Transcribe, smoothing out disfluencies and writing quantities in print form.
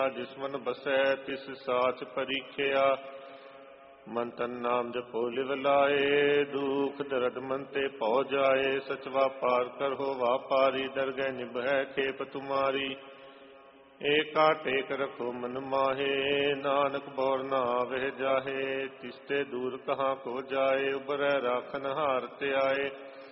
ਜਿਸ ਮਨ ਬਸੈ ਤਿਸ ਸਾਚ ਪਰੀਖਿਆ। ਮਨ ਤਨ ਨਾਮ ਜਪੋ ਲਿਵ ਲਾਏ, ਦੁਖ ਦਰਦ ਮਨ ਤੇ ਭਉ ਜਾਏ। ਸਚ ਵਾਪਾਰ ਕਰੋ ਵਾਪਾਰੀ, ਦਰਗਹਿ ਨਿਭੈ ਖੇਪ ਤੁਮਾਰੀ। ਏਕਾ ਟੇਕ ਰਖੋ ਮਨ ਮਾਹੇ, ਨਾਨਕ ਬੌਰ ਨਾ ਆਵਹਿ ਜਾਹੇ। ਤਿਸ ਤੇ ਦੂਰ ਕਹਾਂ ਕੋ ਜਾਏ, ਉਬਰੈ ਰਾਖਨ ਹਾਰ ਧਿਆਏ।